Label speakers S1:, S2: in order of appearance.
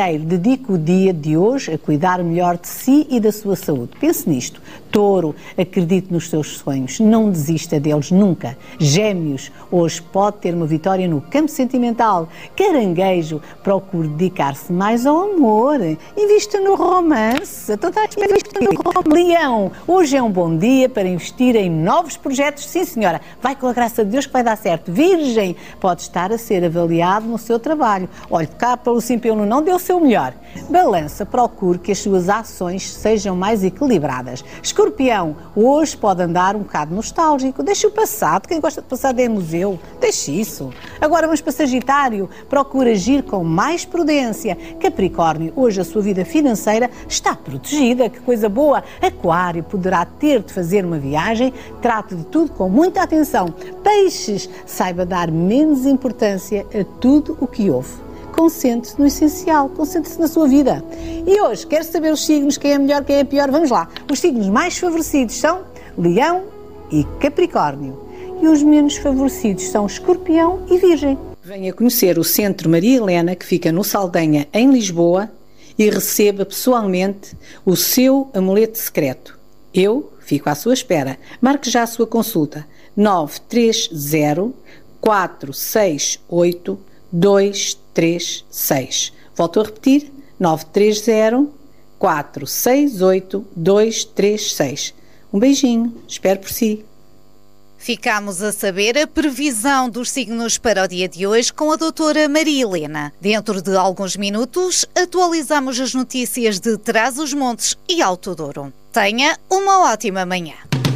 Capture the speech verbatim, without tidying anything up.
S1: Primeiro, dedique o dia de hoje a cuidar melhor de si e da sua saúde. Pense nisto. Touro, acredite nos seus sonhos, não desista deles nunca. Gêmeos, hoje pode ter uma vitória no campo sentimental. Caranguejo, procure dedicar-se mais ao amor. Invista no romance. Então está a investir no romance. Leão, hoje é um bom dia para investir em novos projetos. Sim, senhora, vai com a graça de Deus que vai dar certo. Virgem, pode estar a ser avaliado no seu trabalho. Olhe, cá pelo sim, pelo não, dê o seu melhor. Balança, procure que as suas ações sejam mais equilibradas. Escorpião, hoje pode andar um bocado nostálgico. Deixe o passado. Quem gosta de passado é museu. Deixe isso. Agora vamos para Sagitário. Procure agir com mais prudência. Capricórnio, hoje a sua vida financeira está protegida. Que coisa boa. Aquário, poderá ter de fazer uma viagem. Trate de tudo com muita atenção. Peixes, saiba dar menos importância a tudo o que ouve. Concentre-se no essencial, concentre-se na sua vida. E hoje, quer saber os signos, quem é melhor, quem é pior? Vamos lá. Os signos mais favorecidos são Leão e Capricórnio. E os menos favorecidos são Escorpião e Virgem. Venha conhecer o Centro Maria Helena, que fica no Saldanha, em Lisboa, e receba pessoalmente o seu amuleto secreto. Eu fico à sua espera. Marque já a sua consulta. nove três zero, quatro seis oito, dois três seis. Volto a repetir, nove três zero, quatro seis oito, dois três seis. Um beijinho, espero por si.
S2: Ficámos a saber a previsão dos signos para o dia de hoje com a doutora Maria Helena. Dentro de alguns minutos, atualizamos as notícias de Trás-os-Montes e Alto Douro. Tenha uma ótima manhã.